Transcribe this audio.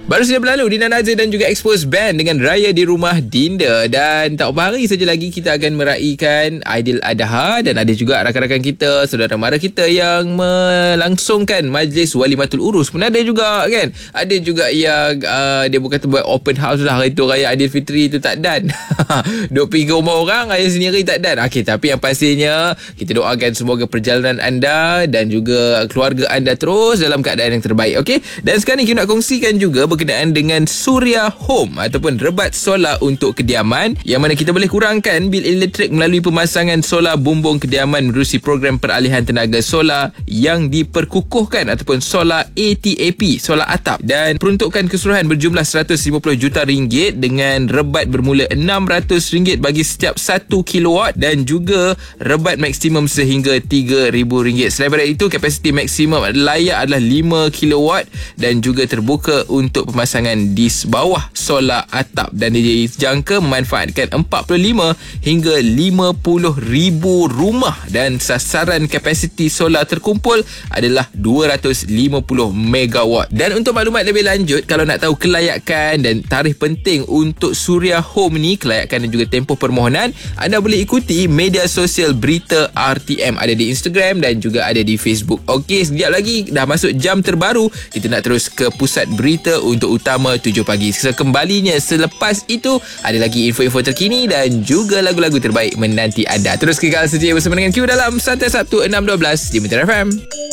Baru saja berlalu Dina Nazir dan juga Expose Band dengan Raya di Rumah Dinda. Dan tak berapa hari saja lagi kita akan meraihkan Aidil Adha. Dan ada juga rakan-rakan kita, saudara mara kita yang melangsungkan majlis Walimatul Urus pun ada juga kan. Ada juga yang dia bukan buat open house lah. Hari tu Raya Aidilfitri tu tak dan. Duk pergi ke rumah orang, Raya sendiri tak dan. Okey, tapi yang pastinya kita doakan semoga perjalanan anda dan juga keluarga anda terus dalam keadaan yang terbaik. Okey. Dan sekarang ni kita nak kongsikan juga berkenaan dengan Surya Home ataupun rebat solar untuk kediaman, yang mana kita boleh kurangkan bil elektrik melalui pemasangan solar bumbung kediaman menerusi program peralihan tenaga solar yang diperkukuhkan ataupun solar ATAP, solar atap, dan peruntukan keseluruhan berjumlah 150 juta ringgit dengan rebat bermula RM600 bagi setiap 1 kilowatt dan juga rebat maksimum sehingga RM3,000. Selain daripada itu, kapasiti maksimum layak adalah 5 kilowatt dan juga terbuka untuk pemasangan di bawah solar atap, dan dijangka memanfaatkan 45 hingga 50,000 rumah, dan sasaran kapasiti solar terkumpul adalah 250 megawatt. Dan untuk maklumat lebih lanjut, kalau nak tahu kelayakan dan tarikh penting untuk Surya Home ni, kelayakan dan juga tempoh permohonan, anda boleh ikuti media sosial Berita RTM, ada di Instagram dan juga ada di Facebook. Okey, sekejap lagi dah masuk jam terbaru, kita nak terus ke pusat berita untuk Utama 7 pagi. Sekembalinya selepas itu ada lagi info-info terkini dan juga lagu-lagu terbaik menanti anda. Terus kekal setia bersama dengan Q dalam Santai Sabtu 6.12 di Metro FM.